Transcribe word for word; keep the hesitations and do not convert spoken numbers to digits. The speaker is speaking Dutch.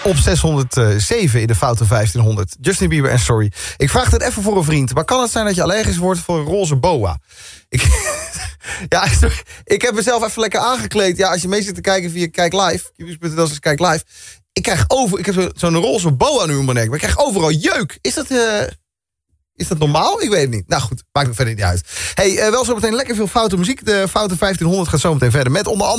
op zeshonderdzeven in de foute vijftienhonderd. Justin Bieber en Sorry. Ik vraag het even voor een vriend. Maar kan het zijn dat je allergisch wordt voor een roze boa? Ik, ja, sorry. Ik heb mezelf even lekker aangekleed. Ja, als je mee zit te kijken via Kijk Live. Kijk Kijk Live. Ik krijg over... Ik heb zo, zo'n roze boa nu in mijn nek. Maar ik krijg overal jeuk. Is dat... Uh, Is dat normaal? Ik weet het niet. Nou goed, maakt me verder niet uit. Hey, uh, wel zo meteen lekker veel foute muziek. De foute vijftienhonderd gaat zo meteen verder met onder andere...